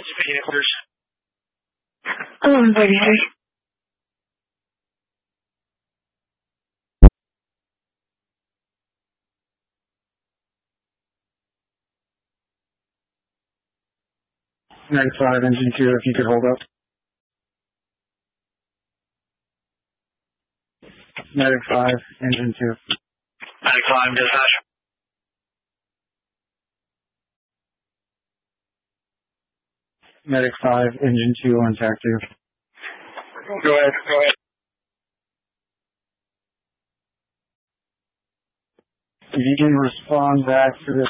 Phoenix first. Very high. Medic 5, engine 2, if you could hold up. Medic 5, engine 2. Medic 5, dispatch. Medic 5, engine 2 on TAC 2. Go ahead. If you can respond back to this